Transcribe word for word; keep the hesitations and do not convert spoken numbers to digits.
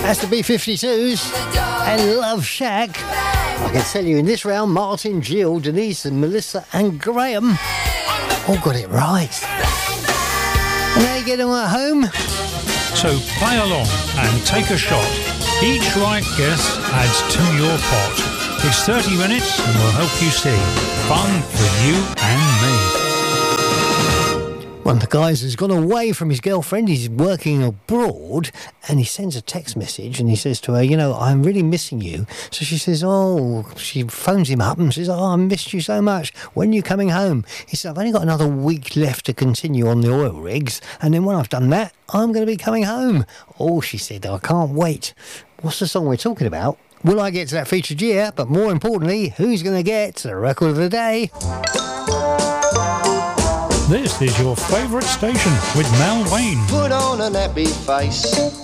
Has to be fifty-twos and Love Shack. I can tell you in this round, Martin, Jill, Denise and Melissa and Graham all got it right. And how you getting on at home? So play along and take a shot. Each right guess adds to your pot. It's thirty minutes and we'll help you see. Fun for you and me. One of the guys has gone away from his girlfriend. He's working abroad and he sends a text message and he says to her, you know, I'm really missing you. So she says, oh, she phones him up and says, oh, I missed you so much. When are you coming home? He said, I've only got another week left to continue on the oil rigs. And then when I've done that, I'm going to be coming home. Oh, she said, I can't wait. What's the song we're talking about? Will I get to that featured year? But more importantly, who's going to get the record of the day? This is your favourite station with Mel Wayne. Put on an happy face.